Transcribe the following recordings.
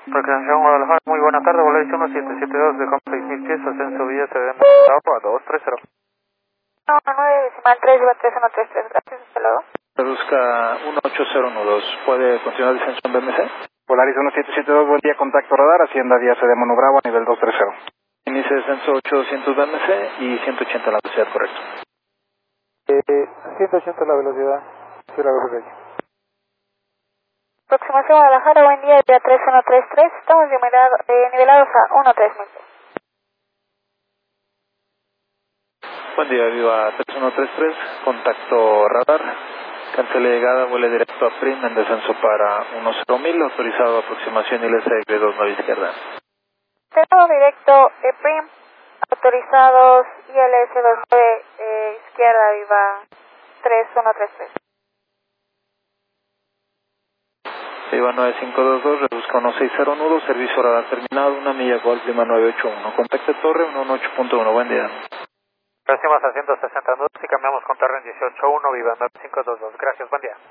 Proclamación Guadalajara, muy buena tarde, Volaris 1772 de Comp 6000 pies, ascenso Villa CD Bravo a 230. 9 decimal 3, lleva 3133, gracias, hasta luego. Reduzca 1802, ¿puede continuar descenso en BMC? Volaris 1772, buen día, contacto radar, Hacienda Vía CD Bravo a nivel 230. Inicie descenso 8200 BMC y 180 la velocidad, correcto. 180 la velocidad, sí la velocidad. Aproximación Guadalajara, buen día, día 3133, estamos nivelados a 13000. Buen día, viva 3133, contacto radar, cancele llegada, vuele directo a PRIM en descenso para 10000, autorizado aproximación ILS 29 izquierda. Tenemos directo PRIM, autorizados ILS 29 izquierda, viva 3133. Viva 9522, reduzca 160 nudo, servicio radar terminado, 1 milla Golf Lima 981, contacte torre 118.1, buen día. Próximas a 160 nudos y cambiamos con torre en 181, viva 9522, gracias, buen día.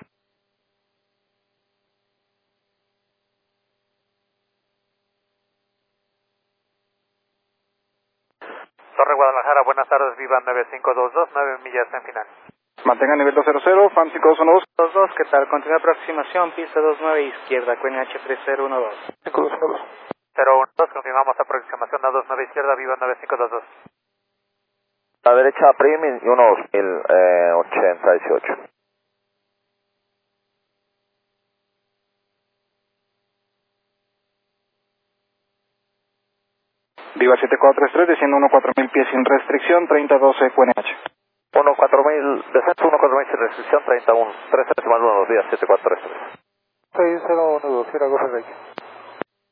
Torre Guadalajara, buenas tardes, viva 9522, 9 millas en final. Mantenga nivel 200, FAM 5212. 22, ¿qué tal? Continúa aproximación, pista 29 izquierda, QNH 3012. 5212. 012, confirmamos aproximación a 29 izquierda, viva 9522. A la derecha PRIM y 1088. Viva 7433, desciendo 14000 pies sin restricción, 3012 QNH. 14000, descenso 14000 sin restricción, 31, 3 decimal 1, los días 7433. 6012, Sierra Golf Rey.